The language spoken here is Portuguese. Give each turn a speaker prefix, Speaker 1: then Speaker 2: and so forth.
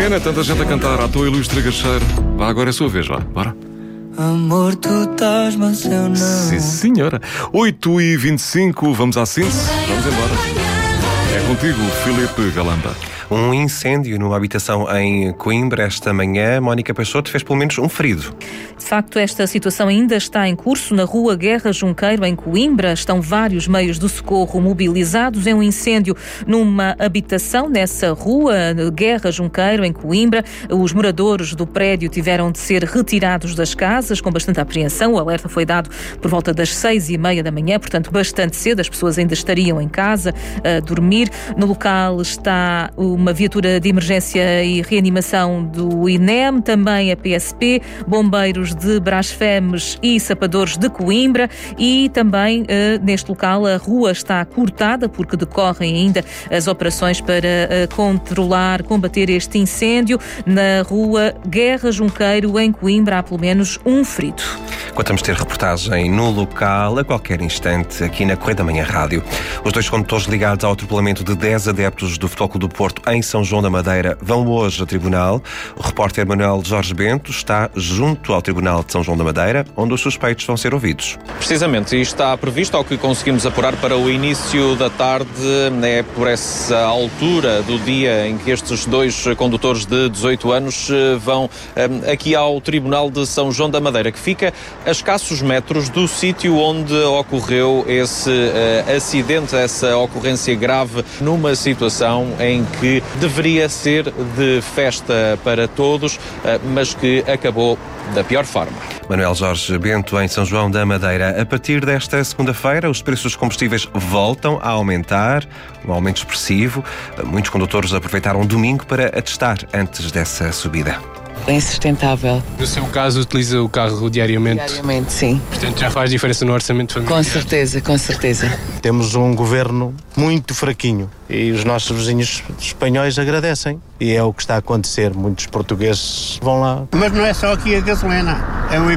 Speaker 1: pena, tanta gente a cantar à toa ilustre gacheiro. Vá, agora é a sua vez, vá, bora.
Speaker 2: Amor, tu estás, mas eu não.
Speaker 1: Sim, senhora. 8h25, vamos à síntese? Vamos embora. É contigo, Filipe Galamba.
Speaker 3: Um incêndio numa habitação em Coimbra esta manhã. Mónica Peixoto fez pelo menos um ferido.
Speaker 4: De facto, esta situação ainda está em curso na rua Guerra Junqueiro, em Coimbra. Estão vários meios de socorro mobilizados. É um incêndio numa habitação nessa rua, Guerra Junqueiro, em Coimbra. Os moradores do prédio tiveram de ser retirados das casas com bastante apreensão. O alerta foi dado por volta das 6h30 da manhã, portanto bastante cedo. As pessoas ainda estariam em casa a dormir. No local está uma viatura de emergência e reanimação do INEM, também a PSP, bombeiros de Brasfemes e sapadores de Coimbra, e também neste local a rua está cortada porque decorrem ainda as operações para combater este incêndio. Na rua Guerra Junqueiro, em Coimbra, há pelo menos um ferido.
Speaker 3: Vamos ter reportagem no local a qualquer instante aqui na Correio da Manhã Rádio. Os dois condutores ligados ao atropelamento de 10 adeptos do Futebol Clube do Porto em São João da Madeira vão hoje a tribunal. O repórter Manuel Jorge Bento está junto ao Tribunal de São João da Madeira, onde os suspeitos vão ser ouvidos.
Speaker 5: Precisamente, e está previsto, ao que conseguimos apurar, para o início da tarde. É por essa altura do dia em que estes dois condutores de 18 anos vão aqui ao Tribunal de São João da Madeira, que fica a escassos metros do sítio onde ocorreu esse acidente, essa ocorrência grave, numa situação em que deveria ser de festa para todos, mas que acabou da pior forma.
Speaker 3: Manuel Jorge Bento, em São João da Madeira. A partir desta segunda-feira, os preços dos combustíveis voltam a aumentar, um aumento expressivo. Muitos condutores aproveitaram o domingo para atestar antes dessa subida.
Speaker 6: É insustentável.
Speaker 7: No seu caso, utiliza o carro diariamente?
Speaker 6: Diariamente, sim.
Speaker 7: Portanto, já faz diferença no orçamento familiar?
Speaker 6: Com certeza, com certeza.
Speaker 8: Temos um governo muito fraquinho e os nossos vizinhos espanhóis agradecem. E é o que está a acontecer. Muitos portugueses vão lá.
Speaker 9: Mas não é só aqui a gasolina, é